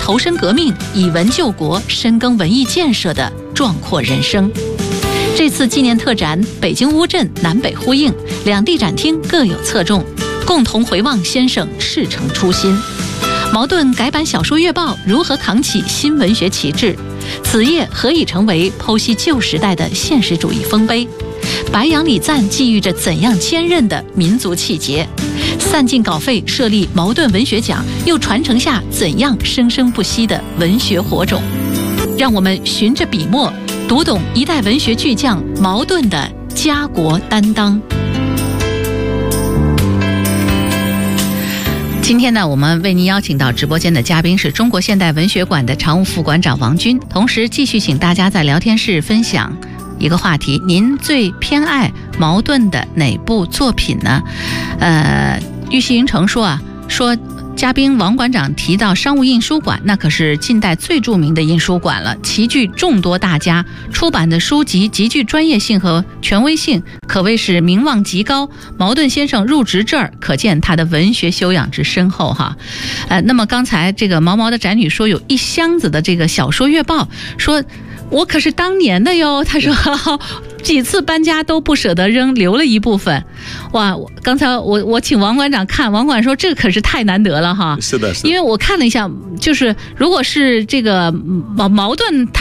投身革命、以文救国、深耕文艺建设的壮阔人生。这次纪念特展北京乌镇南北呼应，两地展厅各有侧重，共同回望先生赤诚初心。茅盾改版小说月报如何扛起新文学旗帜？此页何以成为剖析旧时代的现实主义丰碑？白杨礼赞寄予着怎样坚韧的民族气节？散尽稿费设立茅盾文学奖，又传承下怎样生生不息的文学火种？让我们循着笔墨，读懂一代文学巨匠茅盾的家国担当。今天呢，我们为您邀请到直播间的嘉宾是中国现代文学馆的常务副馆长王军，同时继续请大家在聊天室分享一个话题：您最偏爱茅盾的哪部作品呢？玉溪云城说嘉宾王馆长提到商务印书馆，那可是近代最著名的印书馆了，齐聚众多大家，出版的书籍极具专业性和权威性，可谓是名望极高。茅盾先生入职这儿，可见他的文学修养之深厚哈。那么刚才这个毛毛的宅女说有一箱子的这个小说月报，说我可是当年的哟，他说几次搬家都不舍得扔，留了一部分。哇，刚才我请王馆长看，王馆说这可是太难得了哈。 是的， 因为我看了一下，就是如果是这个茅盾他